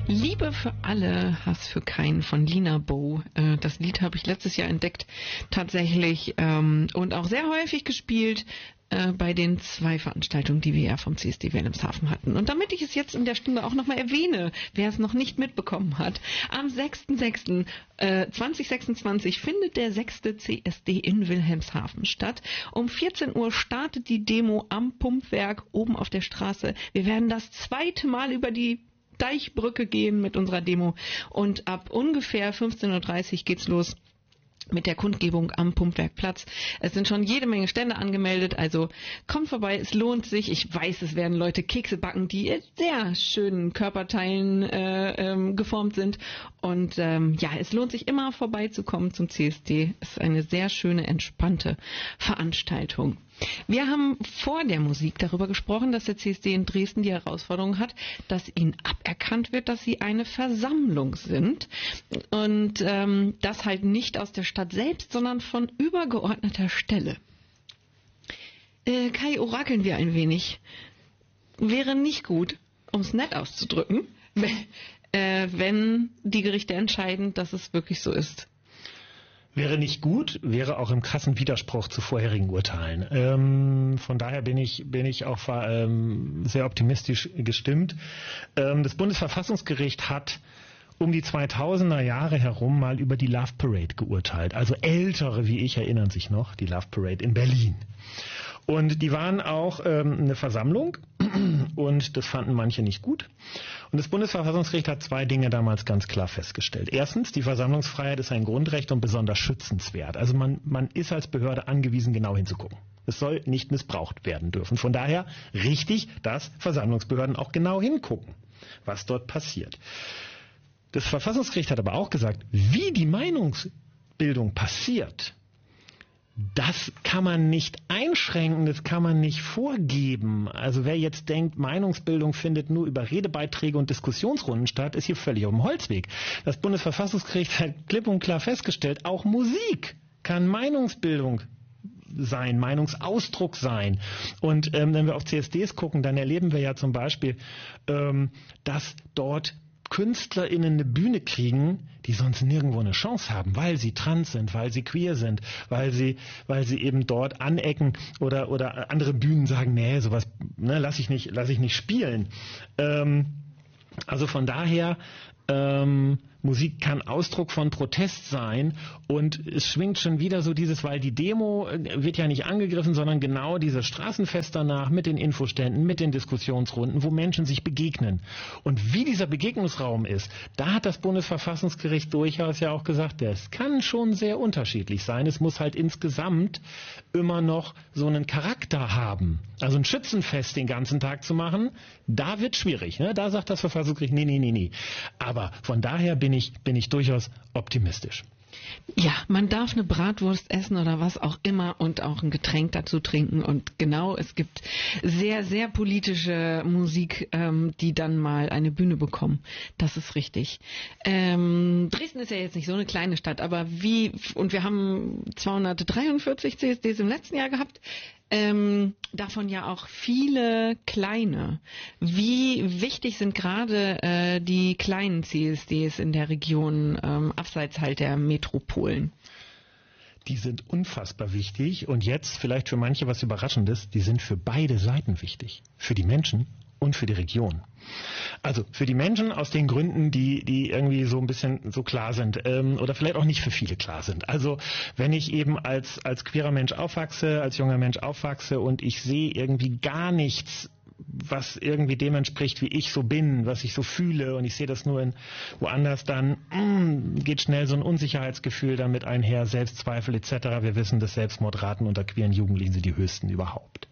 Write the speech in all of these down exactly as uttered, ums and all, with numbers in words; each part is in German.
Liebe für alle, Hass für keinen von Lina Bo. Das Lied habe ich letztes Jahr entdeckt, tatsächlich, und auch sehr häufig gespielt bei den zwei Veranstaltungen, die wir ja vom C S D Wilhelmshaven hatten. Und damit ich es jetzt in der Stunde auch nochmal erwähne, wer es noch nicht mitbekommen hat, am sechster sechster zweitausendsechsundzwanzig findet der sechste C S D in Wilhelmshaven statt. Um vierzehn Uhr startet die Demo am Pumpwerk oben auf der Straße. Wir werden das zweite Mal über die Deichbrücke gehen mit unserer Demo und ab ungefähr fünfzehn Uhr dreißig geht's los mit der Kundgebung am Pumpwerkplatz. Es sind schon jede Menge Stände angemeldet, also kommt vorbei, es lohnt sich. Ich weiß, es werden Leute Kekse backen, die in sehr schönen Körperteilen äh, ähm, geformt sind. Und ähm, ja, es lohnt sich immer vorbeizukommen zum C S D. Es ist eine sehr schöne, entspannte Veranstaltung. Wir haben vor der Musik darüber gesprochen, dass der C S D in Dresden die Herausforderung hat, dass ihnen aberkannt wird, dass sie eine Versammlung sind. Und ähm, das halt nicht aus der Stadt selbst, sondern von übergeordneter Stelle. Äh, Kai, orakeln wir ein wenig. Wäre nicht gut, um es nett auszudrücken, äh, wenn die Gerichte entscheiden, dass es wirklich so ist. Wäre nicht gut, wäre auch im krassen Widerspruch zu vorherigen Urteilen. Ähm, von daher bin ich, bin ich auch ähm, sehr optimistisch gestimmt. Ähm, das Bundesverfassungsgericht hat um die zweitausender Jahre herum mal über die Love Parade geurteilt. Also Ältere wie ich erinnern sich noch, die Love Parade in Berlin. Und die waren auch ähm, eine Versammlung und das fanden manche nicht gut. Und das Bundesverfassungsgericht hat zwei Dinge damals ganz klar festgestellt. Erstens, die Versammlungsfreiheit ist ein Grundrecht und besonders schützenswert. Also man, man ist als Behörde angewiesen, genau hinzugucken. Es soll nicht missbraucht werden dürfen. Von daher richtig, dass Versammlungsbehörden auch genau hingucken, was dort passiert. Das Verfassungsgericht hat aber auch gesagt, wie die Meinungsbildung passiert, das kann man nicht einschränken, das kann man nicht vorgeben. Also wer jetzt denkt, Meinungsbildung findet nur über Redebeiträge und Diskussionsrunden statt, ist hier völlig auf dem Holzweg. Das Bundesverfassungsgericht hat klipp und klar festgestellt, auch Musik kann Meinungsbildung sein, Meinungsausdruck sein. Und ähm, wenn wir auf C S Ds gucken, dann erleben wir ja zum Beispiel, ähm, dass dort KünstlerInnen eine Bühne kriegen, die sonst nirgendwo eine Chance haben, weil sie trans sind, weil sie queer sind, weil sie, weil sie eben dort anecken oder, oder andere Bühnen sagen, nee, sowas, ne, lass ich nicht, lass ich nicht spielen. Ähm, also von daher, ähm, Musik kann Ausdruck von Protest sein und es schwingt schon wieder so dieses, weil die Demo wird ja nicht angegriffen, sondern genau dieses Straßenfest danach mit den Infoständen, mit den Diskussionsrunden, wo Menschen sich begegnen. Und wie dieser Begegnungsraum ist, da hat das Bundesverfassungsgericht durchaus ja auch gesagt, das kann schon sehr unterschiedlich sein. Es muss halt insgesamt immer noch so einen Charakter haben. Also ein Schützenfest den ganzen Tag zu machen, da wird schwierig. Ne? Da sagt das Verfassungsgericht, nee, nee, nee, nee. Aber von daher bin ich, bin ich durchaus optimistisch. Ja, man darf eine Bratwurst essen oder was auch immer und auch ein Getränk dazu trinken. Und genau, es gibt sehr, sehr politische Musik, ähm, die dann mal eine Bühne bekommen. Das ist richtig. Ähm, Dresden ist ja jetzt nicht so eine kleine Stadt, aber wie, und wir haben zweihundertdreiundvierzig C S Ds im letzten Jahr gehabt, ähm, davon ja auch viele kleine. Wie wichtig sind gerade äh, die kleinen C S Ds in der Region, ähm, abseits halt der Metropolen? Die sind unfassbar wichtig und jetzt vielleicht für manche was Überraschendes, die sind für beide Seiten wichtig. Für die Menschen und für die Region. Also für die Menschen aus den Gründen, die die irgendwie so ein bisschen so klar sind ähm, oder vielleicht auch nicht für viele klar sind. Also wenn ich eben als als queerer Mensch aufwachse, als junger Mensch aufwachse und ich sehe irgendwie gar nichts, was irgendwie dem entspricht, wie ich so bin, was ich so fühle und ich sehe das nur in woanders, dann mh, geht schnell so ein Unsicherheitsgefühl damit einher, Selbstzweifel et cetera. Wir wissen, dass Selbstmordraten unter queeren Jugendlichen sind die höchsten überhaupt.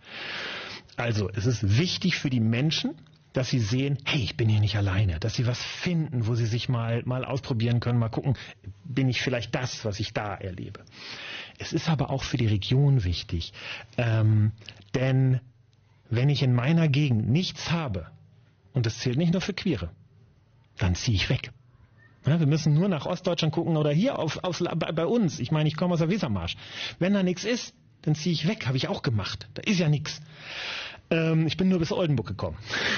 Also es ist wichtig für die Menschen, dass sie sehen, hey, ich bin hier nicht alleine, dass sie was finden, wo sie sich mal mal ausprobieren können, mal gucken, bin ich vielleicht das, was ich da erlebe. Es ist aber auch für die Region wichtig, ähm, denn wenn ich in meiner Gegend nichts habe, und das zählt nicht nur für Queere, dann ziehe ich weg. Ja, wir müssen nur nach Ostdeutschland gucken oder hier auf, auf, bei, bei uns. Ich meine, ich komme aus der Wesermarsch. Wenn da nichts ist, dann ziehe ich weg, habe ich auch gemacht. Da ist ja nichts. Ähm, ich bin nur bis Oldenburg gekommen.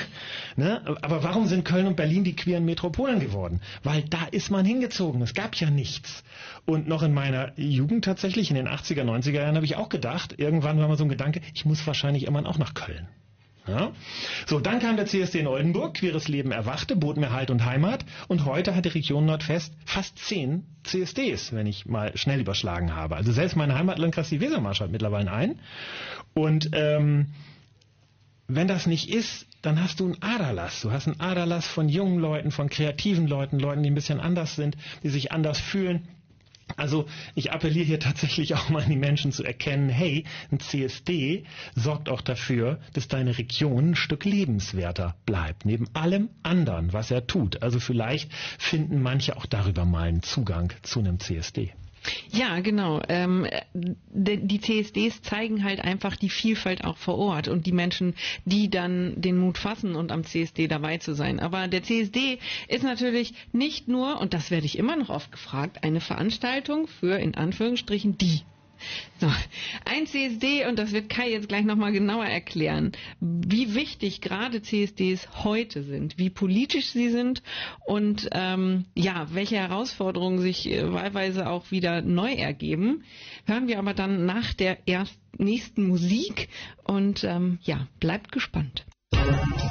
Ne? Aber warum sind Köln und Berlin die queeren Metropolen geworden? Weil da ist man hingezogen. Es gab ja nichts. Und noch in meiner Jugend tatsächlich, in den achtziger, neunziger Jahren, habe ich auch gedacht, irgendwann war mal so ein Gedanke, ich muss wahrscheinlich irgendwann auch nach Köln. Ja? So, dann kam der C S D in Oldenburg, queeres Leben erwachte, bot mir Halt und Heimat und heute hat die Region Nordwest fast zehn C S Ds, wenn ich mal schnell überschlagen habe. Also selbst mein Heimatlandkreis, die Wesermarsch, hat mittlerweile einen. Und ähm, wenn das nicht ist, dann hast du einen Aderlass. Du hast einen Aderlass von jungen Leuten, von kreativen Leuten, Leuten, die ein bisschen anders sind, die sich anders fühlen. Also ich appelliere hier tatsächlich auch mal an die Menschen zu erkennen, hey, ein C S D sorgt auch dafür, dass deine Region ein Stück lebenswerter bleibt, neben allem anderen, was er tut. Also vielleicht finden manche auch darüber mal einen Zugang zu einem C S D. Ja, genau. Ähm, die C S Ds zeigen halt einfach die Vielfalt auch vor Ort und die Menschen, die dann den Mut fassen und am C S D dabei zu sein. Aber der C S D ist natürlich nicht nur, und das werde ich immer noch oft gefragt, eine Veranstaltung für, in Anführungsstrichen, die. So, ein C S D, und das wird Kai jetzt gleich nochmal genauer erklären, wie wichtig gerade C S Ds heute sind, wie politisch sie sind und ähm, ja, welche Herausforderungen sich äh, wahlweise auch wieder neu ergeben, hören wir aber dann nach der erst nächsten Musik und ähm, ja, bleibt gespannt.